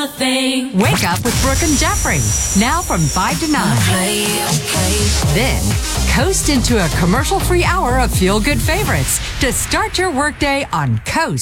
a thing. Wake up with Brooke and Jeffrey, now from 5 to 9. Then, coast into a commercial-free hour of feel-good favorites to start your workday on Coast.